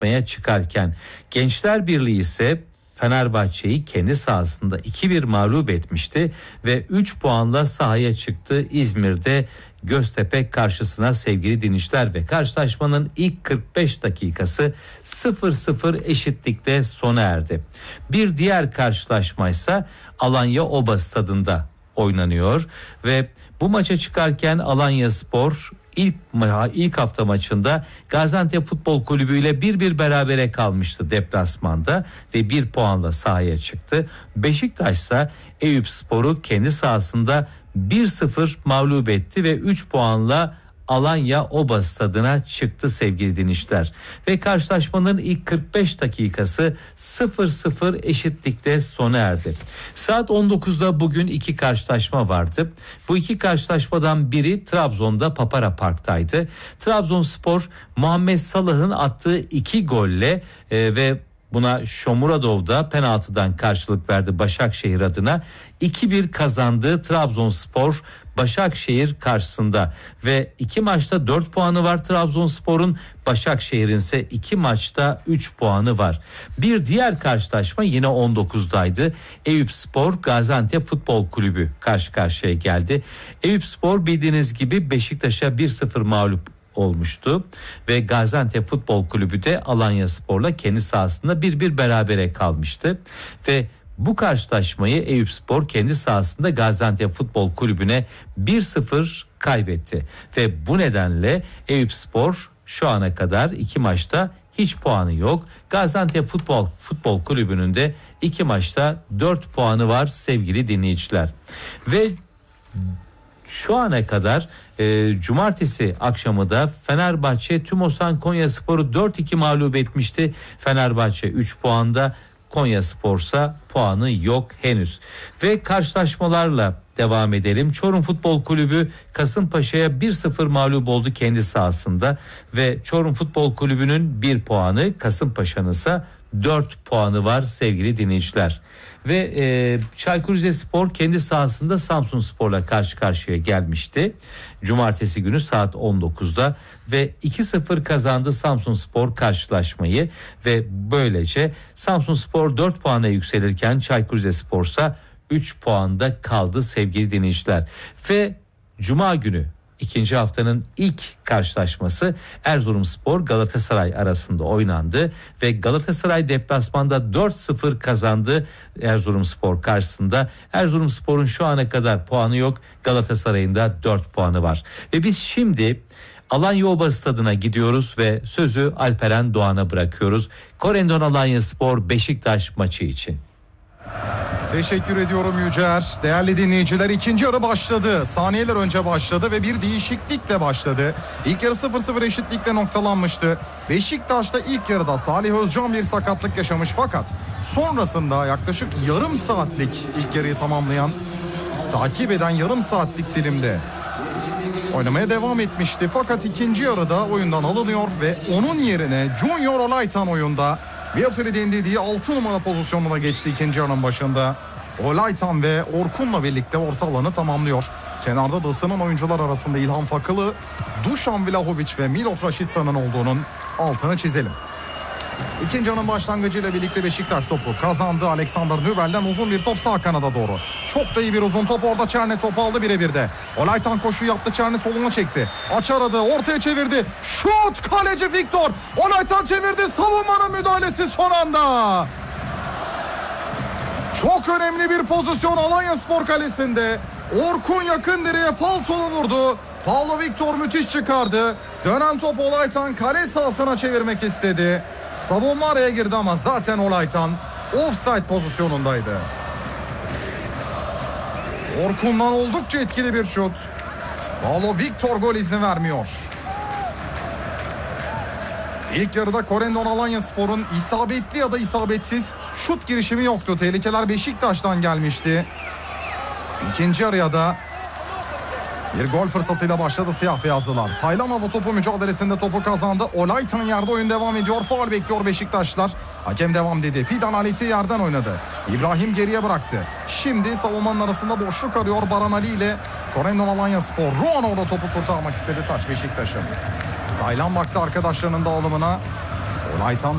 yapmaya çıkarken Gençler Birliği ise Fenerbahçe'yi kendi sahasında 2-1 mağlup etmişti ve 3 puanla sahaya çıktı İzmir'de Göztepe karşısına sevgili dinleyiciler ve karşılaşmanın ilk 45 dakikası 0-0 eşitlikle sona erdi. Bir diğer karşılaşma ise Alanya Oba Stadı'nda oynanıyor ve bu maça çıkarken Alanyaspor ilk hafta maçında Gaziantep Futbol Kulübü ile 1-1 berabere kalmıştı deplasmanda ve 1 puanla sahaya çıktı. Beşiktaş ise Eyüpspor'u kendi sahasında 1-0 mağlup etti ve 3 puanla Alanya Oba Stadı'na çıktı sevgili dinleyiciler. Ve karşılaşmanın ilk 45 dakikası 0-0 eşitlikte sona erdi. Saat 19'da bugün 2 karşılaşma vardı. Bu 2 karşılaşmadan biri Trabzon'da Papara Park'taydı. Trabzonspor Muhammed Salah'ın attığı 2 golle ve buna Shomurodov'da penaltıdan karşılık verdi Başakşehir adına. 2-1 kazandığı Trabzonspor Başakşehir karşısında ve 2 maçta 4 puanı var Trabzonspor'un, Başakşehir'in ise 2 maçta 3 puanı var. Bir diğer karşılaşma yine 19'daydı. Eyüpspor Gaziantep Futbol Kulübü karşı karşıya geldi. Eyüpspor bildiğiniz gibi Beşiktaş'a 1-0 mağlup olmuştu ve Gaziantep Futbol Kulübü de Alanyaspor'la kendi sahasında 1-1 berabere kalmıştı ve bu karşılaşmayı Eyüpspor kendi sahasında Gaziantep Futbol Kulübü'ne 1-0 kaybetti ve bu nedenle Eyüpspor şu ana kadar 2 maçta hiç puanı yok. Gaziantep Futbol Kulübü'nün de 2 maçta 4 puanı var sevgili dinleyiciler. Ve şu ana kadar cumartesi akşamı da Fenerbahçe Tümosan Konyaspor'u 4-2 mağlup etmişti. Fenerbahçe 3 puanda, Konyaspor'sa puanı yok henüz. Ve karşılaşmalarla devam edelim. Çorum Futbol Kulübü Kasımpaşa'ya 1-0 mağlup oldu kendi sahasında ve Çorum Futbol Kulübü'nün 1 puanı, Kasımpaşa'nın ise 4 puanı var sevgili dinleyiciler. Ve Çaykur Rizespor kendi sahasında Samsunspor'la karşı karşıya gelmişti. Cumartesi günü saat 19'da ve 2-0 kazandı Samsunspor karşılaşmayı ve böylece Samsunspor 4 puana yükselirken Çaykur Rizespor ise 3 puanda kaldı sevgili dinleyiciler. Ve Cuma günü İkinci haftanın ilk karşılaşması Erzurumspor Galatasaray arasında oynandı ve Galatasaray deplasmanda 4-0 kazandı Erzurumspor karşısında. Erzurumspor'un şu ana kadar puanı yok, Galatasaray'ın da 4 puanı var. Ve biz şimdi Alanya Oba Stadı'na gidiyoruz ve sözü Alperen Doğan'a bırakıyoruz. Korendon Alanyaspor Beşiktaş maçı için. Teşekkür ediyorum Yücer. Değerli dinleyiciler, ikinci yarı başladı. Saniyeler önce başladı ve bir değişiklikle başladı. İlk yarı 0-0 eşitlikle noktalanmıştı. Beşiktaş'ta ilk yarıda Salih Özcan bir sakatlık yaşamış fakat sonrasında yaklaşık yarım saatlik ilk yarıyı tamamlayan, takip eden yarım saatlik dilimde oynamaya devam etmişti. Fakat ikinci yarıda oyundan alınıyor ve onun yerine Junior Olaytan oyunda Wilfried'in dediği 6 numara pozisyonuna geçti ikinci yarının başında. Olaytan ve Orkun'la birlikte orta alanı tamamlıyor. Kenarda da ısınan oyuncular arasında İlhan Fakılı, Dušan Vlahović ve Milot Rashica olduğunun altını çizelim. İkinci yarının başlangıcıyla birlikte Beşiktaş topu kazandı. Alexander Nübel'den uzun bir top sağ kanada doğru. Çok da iyi bir uzun top, orada Çernet topu aldı birebir de. Olaytan koşu yaptı, Çernet soluna çekti. Aç aradı, ortaya çevirdi. Şut, kaleci Viktor. Olaytan çevirdi, savunmanın müdahalesi son anda. Çok önemli bir pozisyon Alanyaspor kalesinde. Orkun yakın direğe falsolu vurdu. Paulo Viktor müthiş çıkardı. Dönen top Olaytan kale sahasına çevirmek istedi. Savunma araya girdi ama zaten Olaytan offside pozisyonundaydı. Orkun'dan oldukça etkili bir şut. Paulo Viktor gol izni vermiyor. İlk yarıda Korendon Alanyaspor'un isabetli ya da isabetsiz şut girişimi yoktu. Tehlikeler Beşiktaş'tan gelmişti. İkinci yarıya da bir gol fırsatıyla başladı siyah beyazlılar. Taylanova topu mücadelesinde topu kazandı. Olaytan yerde, oyun devam ediyor. Faul bekliyor Beşiktaşlar. Hakem devam dedi. Fidan Aleti yerden oynadı. İbrahim geriye bıraktı. Şimdi savunmanın arasında boşluk arıyor Baran Ali ile Korendon Alanyaspor. Ruan orada topu kurtarmak istedi, taç Beşiktaş'ın. Taylan baktı arkadaşlarının dağılımına. Olaytan